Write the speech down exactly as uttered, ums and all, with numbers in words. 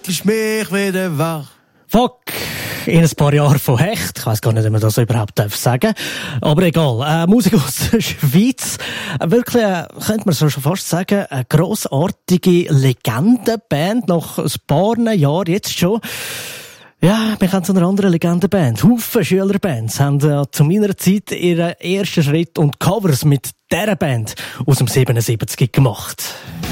ist mich wieder wach. Fuck, in ein paar Jahren von Hecht. Ich weiss gar nicht, ob man das überhaupt sagen darf. Aber egal. Äh, Musik aus der Schweiz. Äh, wirklich, äh, könnte man so schon fast sagen, eine grossartige Legendenband. Nach ein paar Jahren jetzt schon. Ja, wir kennen so eine andere Legendenband. Haufen Schülerbands haben äh, zu meiner Zeit ihren ersten Schritt und Covers mit dieser Band aus dem siebenundsiebzig gemacht.